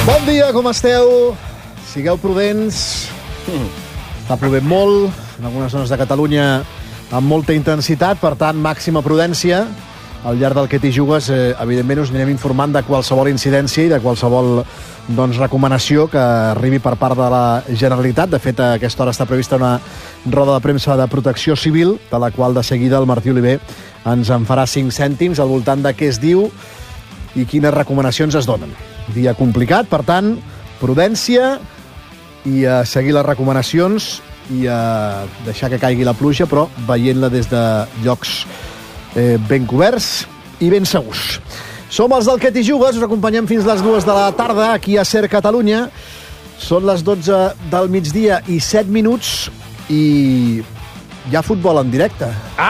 Bon dia, com esteu? Sigueu prudents. Està plovent molt, en algunes zones de Catalunya amb molta intensitat, per tant, màxima prudència. Al llarg del que t'hi jugues, evidentment, us anirem informant de qualsevol incidència i de qualsevol recomanació que arribi per part de la Generalitat. De fet, a aquesta hora està prevista una roda de premsa de Protecció Civil, de la qual de seguida el Martí Oliver ens en farà 5 cèntims al voltant de què es diu i quines recomanacions es donen. Dia complicat, per tant, prudència i a seguir les recomanacions i a deixar que caigui la pluja, però veient-la des de llocs ben coberts i ben segurs. Som els del Que t'hi jugues, us acompanyem fins les 2 de la tarda aquí a Ser Catalunya. Són les 12 del migdia i 7 minuts i hi ha futbol en directe.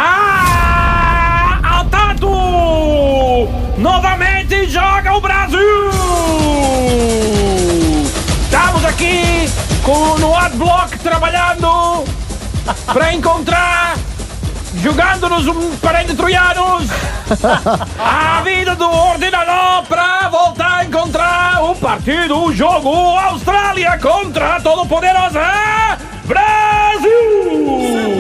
Al Tatu! Novamente joga o Brasil! Estamos aqui com o Adblock trabalhando para encontrar, jogando-nos parede de troianos, a vida do ordenador para voltar a encontrar o partido, o jogo, Austrália contra a todo-poderosa Brasil!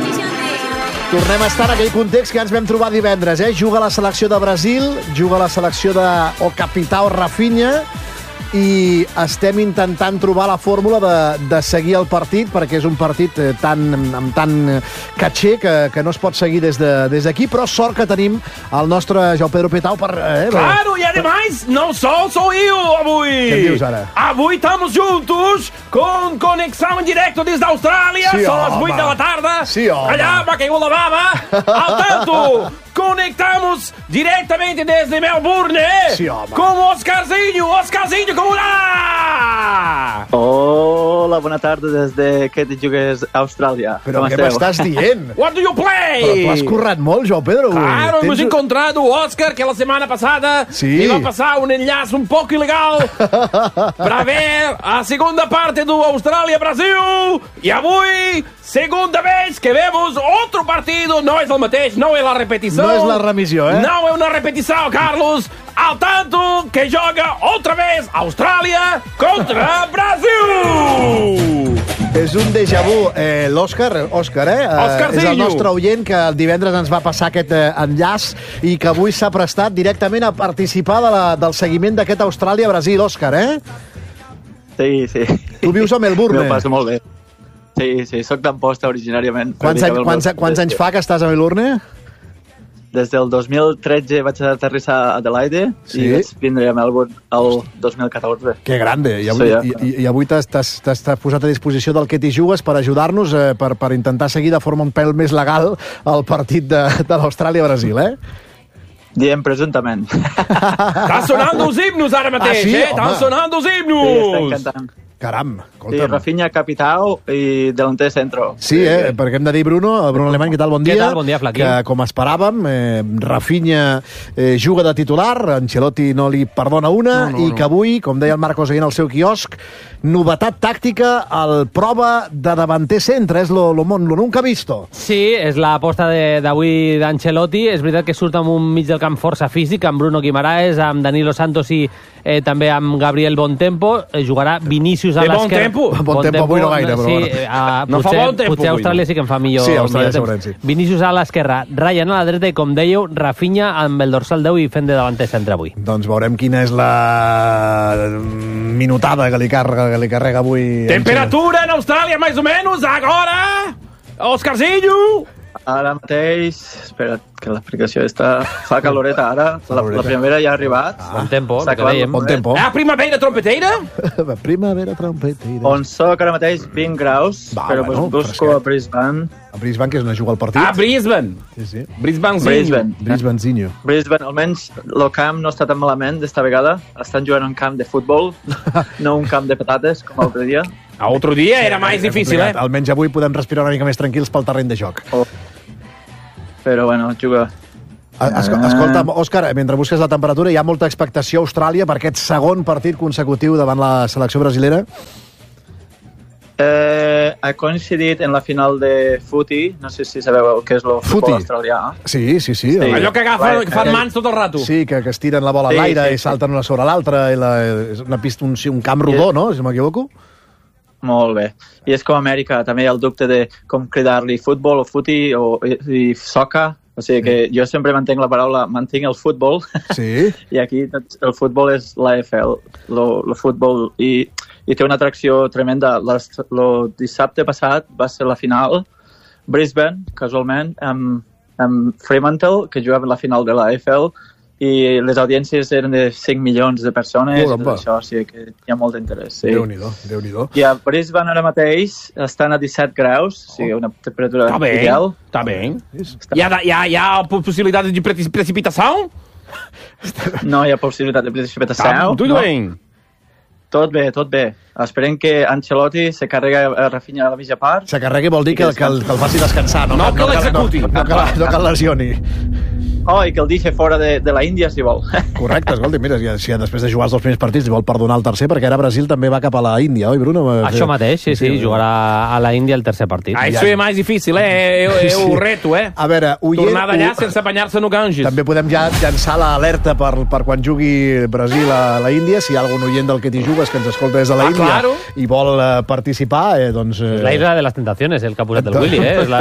Tornem a estar en aquell context que ja ens vam trobar divendres. Juga la selecció de Brasil, juga la selecció de o capità o Rafinha, i estem intentant trobar la fórmula de seguir el partit, perquè és un partit amb tant caché que no es pot seguir des d'aquí, però sort que tenim el nostre João Pedro Petau per... Claro, e ademais, não só sou eu avui. Què em dius ara? Avui estamos juntos com conexão em direto desde a Austrália. Sí, São as home. 8 da tarde. Sí, home. Allá, Bacaiola Baba. Ao tanto, conectamos diretamente desde Melbourne. Sí, home. Com Oscarzinho. Oscarzinho, como lá? Hola, bona tarda des de Que t'hi jugues, Austràlia. Però Com què esteu? m'estàs dient? What do you play? Però tu has currat molt, João Pedro. Claro, hemos Tens- encontrado o Oscar, que la semana pasada Sí. iba a pasar un enlace un poco ilegal para ver a segunda parte do Austrália-Brasil. E avui, segunda vez que vemos outro partido. Não é o mateix, não é a repetição. No és la remissió, Não é uma repetição, Carlos. Ao tanto que joga outra vez Austrália contra Brasil. És un déjà vu. L'Òscar, Òscarzinho. és el nostre oient que el divendres ens va passar aquest enllaç i que avui s'ha prestat directament a participar del seguiment d'aquest Austràlia-Brasil. Òscar, Sí, sí. Tu vius a Melbourne. M'ho passo molt bé. Sí, soc d'Amposta originàriament. Quants anys fa que estàs a Melbourne? Des del 2013 vaig aterrissar a Adelaide Sí. i vaig vindre a Melbourne el 2014. Que grande. I avui, i avui t'has posat a disposició del Que t'hi jugues per ajudar-nos, per intentar seguir de forma un pèl més legal el partit de l'Austràlia-Brasil, Diem presumptament. Tá sonando os himnos ara mateix, sí? Tá Home. sonando os Sí, himnos. estem cantant. Caram, Sí, escolta'm. Rafinha, capitao i delanter centro. Sí, perquè hem de dir, Bruno Alemany, què tal? Bon dia. Què tal? Bon dia, Flaquí. Que, com esperàvem, Rafinha juga de titular, Ancelotti no li perdona una, i que avui, com deia el Marcos ahir en el seu quiosc, novetat tàctica al prova de davanter centre, és lo nunca visto. Sí, és l'aposta d'avui d'Ancelotti. És veritat que surt amb un mig del camp força físic, amb Bruno Guimaraes, amb Danilo Santos i també amb Gabriel Bontempo. Jugarà Vinícius a De bon l'esquerra. tempo? Bon tempo avui no gaire, però Sí, bueno. No fa bon tempo potser avui, Austràlia no. sí que en fa millor. Sí, Austràlia millor temps. segurament sí. Vinícius a l'esquerra, Ryan a la dreta i, com dèieu, Rafinha amb el dorsal 10 i fent de davanter centre avui. Doncs veurem quina és la minutada que li carrega avui. Temperatura en Austràlia, mais ou menos, agora. Oscarzinho. Ara mateix... Espera, que l'explicació està... Fa caloreta ara. La primavera ja ha arribat. Bon tempo, S'ha el que acabat dèiem. Bon tempo. É a primavera trompeteira? Primavera trompetera. On soc ara mateix 20 graus, Va, però bueno, busco fresquet. a Brisbane. A Brisbane, que és on juga el partit. A Brisbane. Sí. Brisbanezinho. Brisbanezinho. Brisbane, almenys el camp no està tan malament d'esta vegada. Estan jugant un camp de futbol, no un camp de patates, com l'altre dia. A outro dia era mais difícil, Almenys avui podem respirar una mica més tranquils pel terreny de joc. Però bueno, juga. Escolta'm, Òscar, mentre busques la temperatura, hi ha molta expectació a Austràlia per aquest segon partit consecutiu davant la selecció brasilera? Ha coincidit en la final de footy, no sé si sabeu què és el futbol australià. Sí. Allò que fan mans tot el rato. Sí, que estiren la bola a l'aire i salten una sobre l'altra, és una pista, un camp rodó, no? Si m'equivoco. Molt bé. I és com a Amèrica, també hi ha el dubte de com cridar-li futbol o footy i soccer. O sigui que jo sempre mantenc el futbol. Sí. I aquí el futbol és l'AFL, el futbol, i té una atracció tremenda. El dissabte passat va ser la final, Brisbane, casualment, amb Fremantle, que jugava la final de l'AFL, i les audiències eren de 5 milions de persones, i tot això, o sigui que hi ha molt d'interès. Sí. Déu-n'hi-do. I a Brisbane ara mateix estan a 17 graus, o sigui, una temperatura ideal. Está bem. Hi ha possibilitats de precipitació? No hi ha possibilitat de precipitació. Tudo bem. Tot bé. Esperem que Ancelotti se carrega a Rafinha a la mitja part. Se carregui vol dir que el faci descansar, no? No que l'executi. No que el lesioni. I que el deixi fora de la Índia, si vol. Correcte, escolta, mira, si després de jugar els 2 primers partits li vol perdonar el tercer, perquè ara Brasil també va cap a la Índia, oi, Bruno? Això mateix, sí, jugarà a la Índia el tercer partit. Això és més difícil, ho reto, A veure, tornar d'allà sense apanyar-se no Ganges. També podem ja llançar l'alerta per quan jugui Brasil a la Índia, si hi ha algun oient del que t'hi jugues que ens escolta des de la Índia i vol participar, doncs... La isla de les tentacions, el que ha posat el Willy,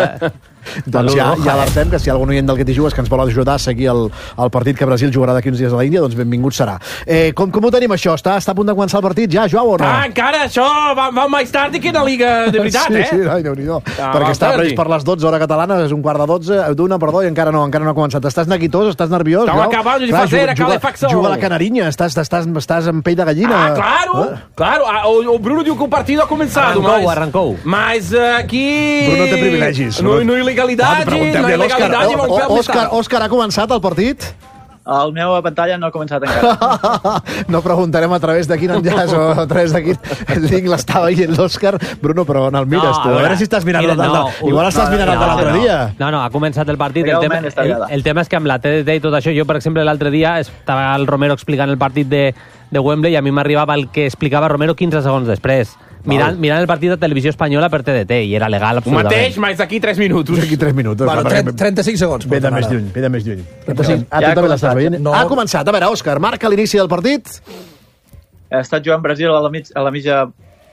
Doncs ja alertem que si hi ha algun oient del que t'hi jugues que ens vol ajudar a seguir el partit que Brasil jugarà d'aquí uns dies a la Índia, doncs benvingut serà. Com ho tenim, això? Està a punt de començar el partit ja, Joao, o no? Encara, això va més tard que la Liga, de veritat, Sí, Déu-n'hi-do. Perquè està previst per les 12, hora catalana, és un quart de 12, i encara no ha començat. Estàs neguitós, estás nerviós? Estava acabant de fazer a calefacció. Juga la canariña, estás en pell de gallina. Claro. O Bruno diu que o partido ha começado. Arrancou. Mas aqui... Bruno té privilegis. No il·legalitat, Òscar, ha començat el partit? El meu a pantalla no ha començat encara. No preguntarem a través de quin enllaç o a través de quin link l'està veient l'Òscar. Bruno, però on el mires tu? A veure si estàs mirant igual estàs mirant el de l'altre dia. No, ha començat el partit. El tema és que amb la TDT i tot això, jo, per exemple, l'altre dia estava el Romero explicant el partit de Wembley i a mi m'arribava el que explicava Romero 15 segons després. Mirant el partit de televisió espanyola per TDT, i era legal, absolutament. Un mateix, més d'aquí 3 minuts. D'aquí 3 minuts. Bueno, 35 segons. Ve de més lluny. 35. Tu també l'estàs veient? Ha començat. A veure, Òscar, marca l'inici del partit. Ha estat jugant Brasil a la mitja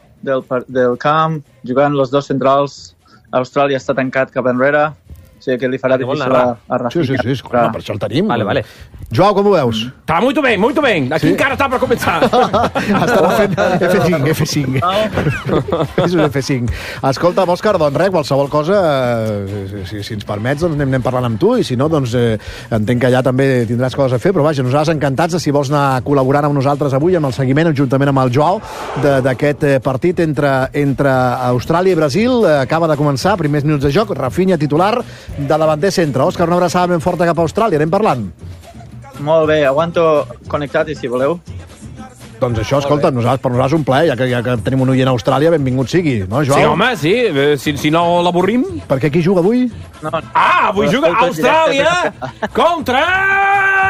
del camp, jugant els 2 centrals. Austràlia està tancat cap enrere. O sigui que li farà difícil a Rafinha. Sí, per això el tenim. Vale. Joao, com ho veus? Està molt bé. Aquí encara està per començar. Estava fent F5. És un F5. Escolta, Òscar, doncs res, qualsevol cosa, si ens permets, doncs anem parlant amb tu, i si no, doncs entenc que allà també tindràs coses a fer, però vaja, nosaltres encantats de si vols anar col·laborant amb nosaltres avui, amb el seguiment, juntament amb el Joao, d'aquest partit entre Austràlia i Brasil. Acaba de començar, primers minuts de joc, Rafinha titular, de davanter centre. Òscar, una abraçada ben forta cap a Austràlia. Anem parlant. Molt bé, aguanto connectat i si voleu. Doncs això, escolta, per nosaltres un plaer, ja que tenim un oient a Austràlia, benvingut sigui, no, Joao? Sí, home, sí. Si no l'avorrim... Perquè qui juga avui? No. Avui juga Austràlia contra